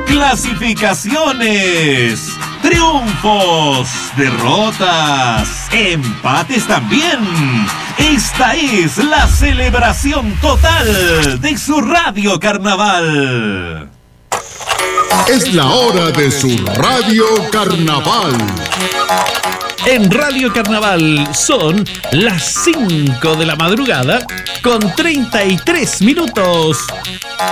clasificaciones, triunfos, derrotas, empates también. Esta es la celebración total de su Radio Carnaval. Es la hora de su Radio Carnaval. En Radio Carnaval son las 5 de la madrugada con 33 minutos.